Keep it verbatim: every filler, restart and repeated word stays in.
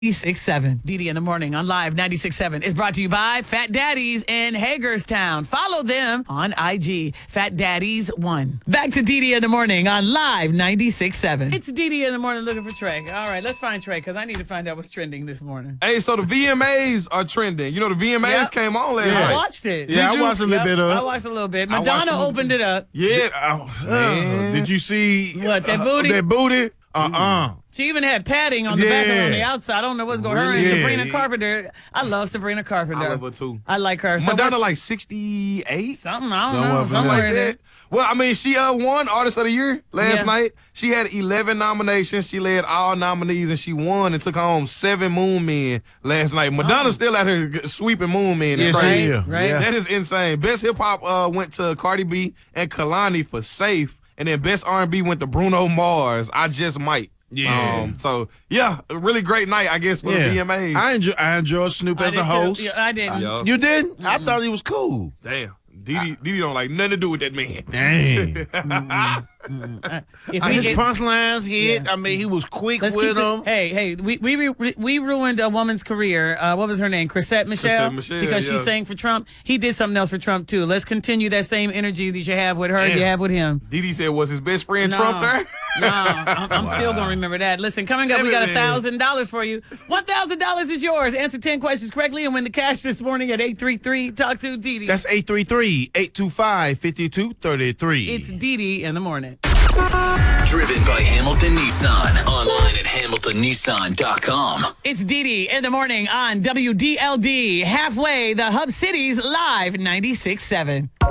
ninety-six point seven. D D in the morning on Live ninety-six point seven is brought to you by Fat Daddies in Hagerstown. Follow them on I G, Fat Daddies one. Back to D D in the morning on Live ninety-six point seven. It's D D in the morning looking for Trey. All right, let's find Trey because I need to find out what's trending this morning. Hey, so the V M As are trending. You know, the V M As Yep. came on last I night. watched it. Yeah, Did I you? watched a little Yep, bit of I it. watched a little bit. I watched Madonna some opened too. it up. Yeah. Oh, uh, Man. did you see What, that uh, booty? That booty? Uh-uh. She even had padding on the back and Yeah. on the outside. I don't know what's going on. Her Really? and Yeah. Sabrina Carpenter. I love Sabrina Carpenter. I love her too. I like her. So Madonna what- like sixty-eight? something, I don't Somewhere know. up in Somewhere Something like in there. that. Well, I mean, she uh, won Artist of the Year last Yeah. night. She had eleven nominations. She led all nominees, and she won and took home seven Moon Men last night. Madonna's still out here g- sweeping Moon Men. It's Yes, crazy. she Right, is. right. Yeah. That is insane. Best Hip Hop uh, went to Cardi B and Kalani for Safe, and then Best R and B went to Bruno Mars. I Just Might. Yeah. Um, so, yeah, a really great night, I guess, for Yeah. the V M As. I enjoy I enjoyed Snoop I as did a too. host. Yeah, I didn't. Yeah. You didn't? I thought he was cool. Damn. Didi, Didi don't like nothing to do with that man. Dang. If His it- punchlines hit. Yeah. I mean, he was quick Let's with keep it- them. Hey, hey, we we re- we ruined a woman's career. Uh, what was her name? Chrisette Michelle. Chrisette Michelle, because she yeah. sang for Trump. He did something else for Trump too. Let's continue that same energy that you have with her. You Damn. have with him. Didi said, was his best friend No. Trump there? No, I'm, I'm still gonna remember that. Listen, coming up, we got a thousand dollars for you. One thousand dollars is yours. Answer ten questions correctly and win the cash this morning at eight three three. Talk to Didi. That's eight three three, eight two five, five two three three. It's Didi in the morning. Driven by Hamilton Nissan. Online at hamilton nissan dot com. It's Didi in the morning on W D L D. Halfway, the Hub Cities Live ninety-six point seven.